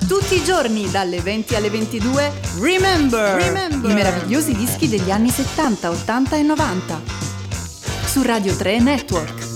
Tutti i giorni dalle 20 alle 22 Remember, i meravigliosi dischi degli anni 70, 80 e 90 su Radio 3 Network.